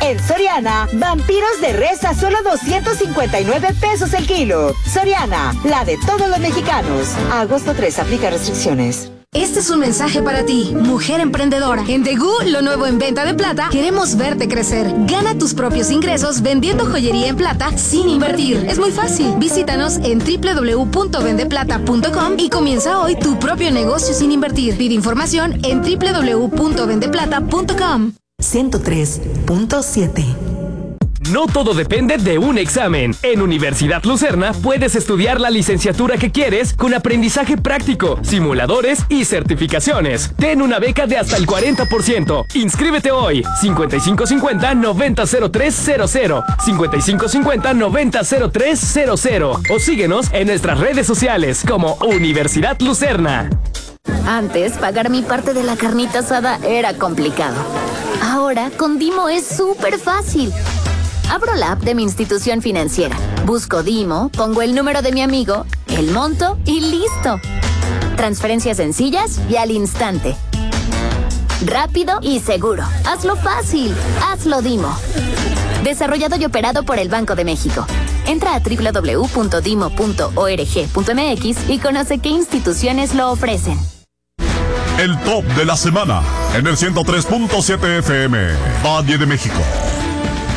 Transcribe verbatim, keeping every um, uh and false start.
En Soriana, vampiros de res a solo doscientos cincuenta y nueve pesos el kilo. Soriana, la de todos los mexicanos. A agosto tres, aplica restricciones. Este es un mensaje para ti, mujer emprendedora. En Tegu, lo nuevo en venta de plata, queremos verte crecer. Gana tus propios ingresos vendiendo joyería en plata sin invertir. Es muy fácil. Visítanos en doble u doble u doble u punto vende plata punto com y comienza hoy tu propio negocio sin invertir. Pide información en doble u doble u doble u punto vende plata punto com. ciento tres punto siete. No todo depende de un examen. En Universidad Lucerna puedes estudiar la licenciatura que quieres con aprendizaje práctico, simuladores y certificaciones. Ten una beca de hasta el cuarenta por ciento. Inscríbete hoy. cincuenta y cinco cincuenta noventa cero tres cero cero. cincuenta y cinco cincuenta noventa cero tres cero cero. O síguenos en nuestras redes sociales como Universidad Lucerna. Antes, pagar mi parte de la carnita asada era complicado. Ahora, con Dimo es súper fácil. Abro la app de mi institución financiera, busco Dimo, pongo el número de mi amigo, el monto y listo. Transferencias sencillas y al instante. Rápido y seguro. Hazlo fácil. Hazlo Dimo. Desarrollado y operado por el Banco de México. Entra a doble u doble u doble u punto dimo punto org punto m x y conoce qué instituciones lo ofrecen. El top de la semana en el ciento tres punto siete F M, Valle de México.